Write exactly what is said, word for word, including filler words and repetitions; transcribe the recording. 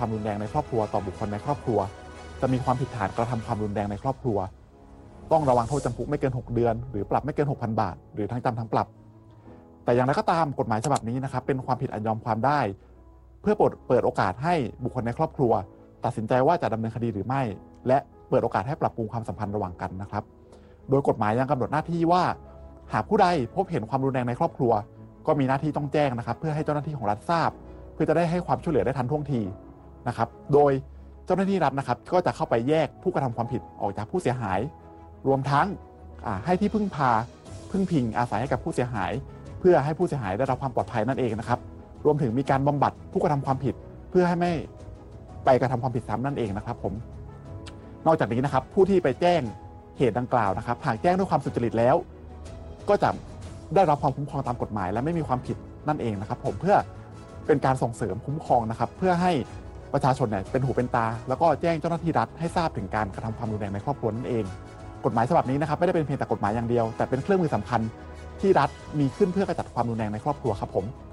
ความรุนแรงในครอบครัวต่อบุคคลในครอบครัวจะมีความผิดฐานกระทำความรุนแรงในครอบครัวต้องระวังโทษจำคุกไม่เกินหกเดือนหรือปรับไม่เกิน หกพัน บาทหรือทั้งจำทั้งปรับแต่อย่างไรก็ตามกฎหมายฉบับนี้นะครับเป็นความผิดอันยอมความได้เพื่อเปิดโอกาสให้บุคคลในครอบครัวตัดสินใจว่าจะดำเนินคดีหรือไม่และเปิดโอกาสให้ปรับปรุงความสัมพันธ์ระหว่างกันนะครับโดยกฎหมายยังกำหนดหน้าที่ว่าหากผู้ใดพบเห็นความรุนแรงในครอบครัวก็มีหน้าที่ต้องแจ้งนะครับเพื่อให้เจ้าหน้าที่ของรัฐทราบเพื่อจะได้ให้ความช่วยเหลือได้ทันท่วงทีนะครับโดยเจ้าหน้าที่รัฐนะครับก็จะเข้าไปแยกผู้กระทำความผิดออกจากผู้เสียหายรวมทั้งให้ที่พึ่งพาพึ่งพิงอาศัยให้กับผู้เสียหายเพื่อให้ผู้เสียหายได้รับความปลอดภัยนั่นเองนะครับรวมถึงมีการบำบัดผู้กระทำความผิดเพื่อให้ไม่ไปกระทำความผิดซ้ำนั่นเองนะครับผมนอกจากนี้นะครับผู้ที่ไปแจ้งเหตุดังกล่าวนะครับหากแจ้งด้วยความสุจริตแล้วก็จะได้รับความคุ้มครองตามกฎหมายและไม่มีความผิดนั่นเองนะครับผมเพื่อเป็นการส่งเสริมคุ้มครองนะครับเพื่อให้ประชาชนเนี่ยเป็นหูเป็นตาแล้วก็แจ้งเจ้าหน้าที่รัฐให้ทราบถึงการกระทำความรุนแรงในครอบครัวนั่นเองกฎหมายฉบับนี้นะครับไม่ได้เป็นเพียงแต่กฎหมายอย่างเดียวแต่เป็นเครื่องมือสำคัญที่รัฐมีขึ้นเพื่อกระจัดความรุนแรงในครอบครัวครับผม